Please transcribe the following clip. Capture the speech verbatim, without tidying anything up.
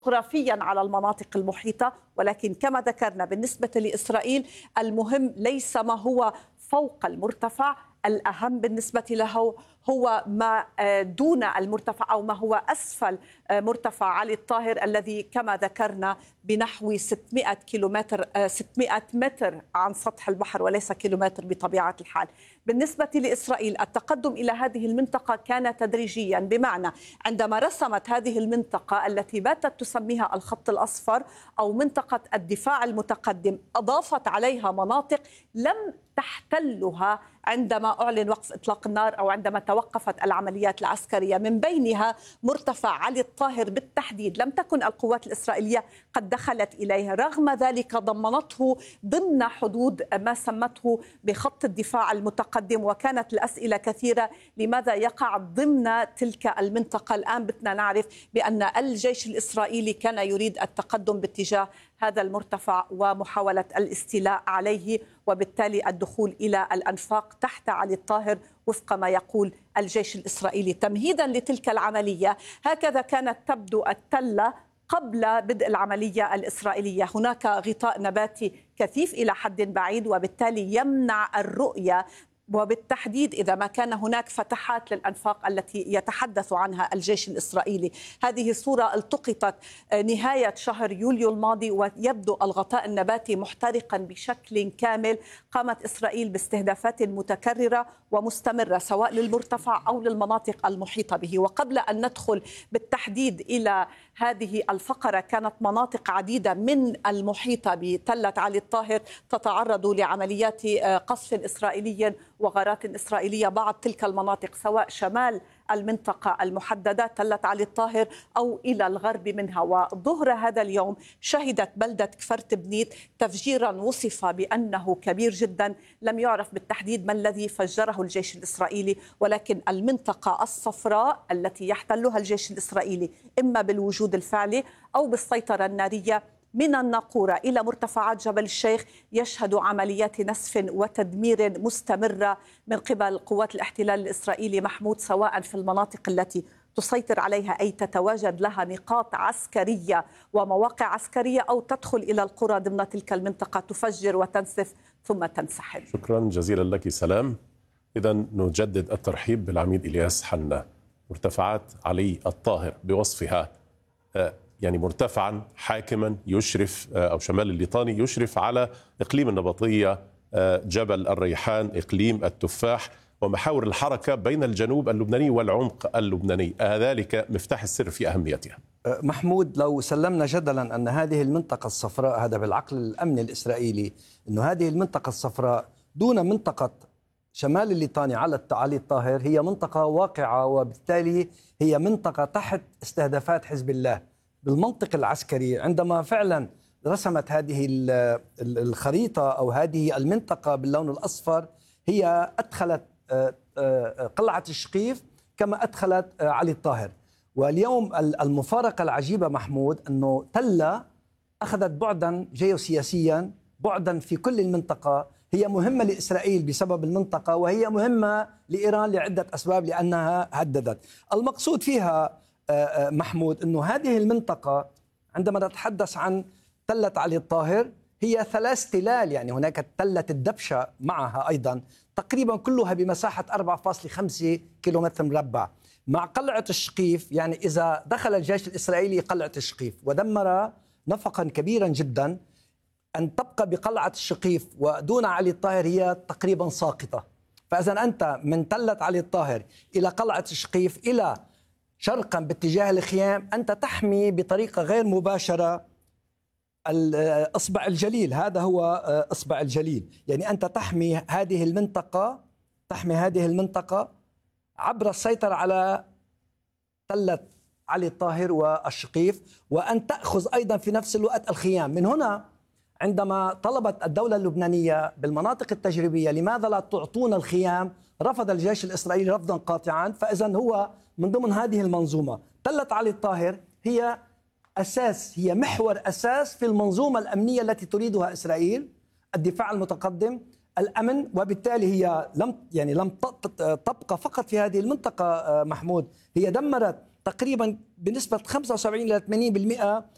جغرافيا على المناطق المحيطة، ولكن كما ذكرنا بالنسبة لإسرائيل المهم ليس ما هو فوق المرتفع، الأهم بالنسبة له هو ما دون المرتفع أو ما هو أسفل مرتفع علي الطاهر الذي كما ذكرنا بنحو ستمائة كيلومتر ستمائة متر عن سطح البحر وليس كيلومتر بطبيعة الحال. بالنسبة لإسرائيل التقدم إلى هذه المنطقة كان تدريجيا، بمعنى عندما رسمت هذه المنطقة التي باتت تسميها الخط الأصفر أو منطقة الدفاع المتقدم أضافت عليها مناطق لم تحتلها عندما أعلن وقف إطلاق النار أو عندما توقفت العمليات العسكرية، من بينها مرتفع علي الطاهر بالتحديد لم تكن القوات الإسرائيلية قد دخلت إليه، رغم ذلك ضمنته ضمن حدود ما سمته بخط الدفاع المتقدم. وكانت الأسئلة كثيرة لماذا يقع ضمن تلك المنطقة. الآن بدنا نعرف بأن الجيش الإسرائيلي كان يريد التقدم باتجاه هذا المرتفع ومحاولة الاستيلاء عليه وبالتالي الدخول إلى الأنفاق تحت علي الطاهر وفق ما يقول الجيش الإسرائيلي. تمهيدا لتلك العملية هكذا كانت تبدو التلة قبل بدء العملية الإسرائيلية، هناك غطاء نباتي كثيف إلى حد بعيد وبالتالي يمنع الرؤية، وبالتحديد إذا ما كان هناك فتحات للأنفاق التي يتحدث عنها الجيش الإسرائيلي. هذه صورة التقطت نهاية شهر يوليو الماضي ويبدو الغطاء النباتي محترقا بشكل كامل. قامت إسرائيل باستهدافات متكررة ومستمرة سواء للمرتفع أو للمناطق المحيطة به. وقبل أن ندخل بالتحديد إلى هذه الفقرة كانت مناطق عديدة من المحيطة بتلة علي الطاهر تتعرض لعمليات قصف إسرائيلي وغارات إسرائيلية. بعض تلك المناطق سواء شمال المنطقة المحددة تلة علي الطاهر أو إلى الغرب منها. وظهر هذا اليوم شهدت بلدة كفر تبنيت تفجيرا وصف بأنه كبير جدا، لم يعرف بالتحديد ما الذي فجره الجيش الإسرائيلي، ولكن المنطقة الصفراء التي يحتلها الجيش الإسرائيلي إما بالوجود الفعلي أو بالسيطرة النارية من الناقورة إلى مرتفعات جبل الشيخ يشهد عمليات نسف وتدمير مستمرة من قبل قوات الاحتلال الإسرائيلي محمود، سواء في المناطق التي تسيطر عليها أي تتواجد لها نقاط عسكرية ومواقع عسكرية أو تدخل إلى القرى ضمن تلك المنطقة تفجر وتنسف ثم تنسحب. شكرا جزيلا لك سلام. إذا نجدد الترحيب بالعميد إلياس حنا. مرتفعات علي الطاهر بوصفها يعني مرتفعا حاكما يشرف أو شمال الليطاني يشرف على إقليم النبطية، جبل الريحان، إقليم التفاح، ومحاور الحركة بين الجنوب اللبناني والعمق اللبناني، ذلك مفتاح السر في أهميتها. محمود، لو سلمنا جدلا أن هذه المنطقة الصفراء، هذا بالعقل الأمني الإسرائيلي، أن هذه المنطقة الصفراء دون منطقة شمال الليطاني على علي الطاهر هي منطقة واقعة، وبالتالي هي منطقة تحت استهدافات حزب الله. بالمنطق العسكري عندما فعلا رسمت هذه الخريطة أو هذه المنطقة باللون الأصفر هي أدخلت قلعة الشقيف كما أدخلت علي الطاهر. واليوم المفارقة العجيبة محمود أنه تلة أخذت بعدا جيوسياسيا، بعدا في كل المنطقة، هي مهمة لإسرائيل بسبب المنطقة وهي مهمة لإيران لعدة أسباب لأنها هددت. المقصود فيها محمود أنه هذه المنطقة عندما نتحدث عن تلة علي الطاهر هي ثلاث تلال، يعني هناك تلة الدبشة معها أيضا تقريبا كلها بمساحة أربعة فاصلة خمسة كيلومتر مربع، مع قلعة الشقيف. يعني إذا دخل الجيش الإسرائيلي قلعة الشقيف ودمر نفقا كبيرا جدا، أن تبقى بقلعة الشقيف ودون علي الطاهر هي تقريبا ساقطة. فإذا أنت من تلة علي الطاهر إلى قلعة الشقيف إلى شرقا باتجاه الخيام أنت تحمي بطريقة غير مباشرة إصبع الجليل، هذا هو إصبع الجليل. يعني أنت تحمي هذه المنطقة تحمي هذه المنطقة عبر السيطرة على تلة علي الطاهر والشقيف، وأن تأخذ أيضا في نفس الوقت الخيام. من هنا عندما طلبت الدولة اللبنانية بالمناطق التجريبية لماذا لا تعطون الخيام، رفض الجيش الإسرائيلي رفضا قاطعا. فإذا هو من ضمن هذه المنظومة تلة علي الطاهر هي أساس، هي محور أساس في المنظومة الأمنية التي تريدها إسرائيل، الدفاع المتقدم، الأمن. وبالتالي هي لم يعني لم تبقى فقط في هذه المنطقة محمود، هي دمرت تقريبا بنسبة خمسة وسبعين إلى ثمانين بالمئة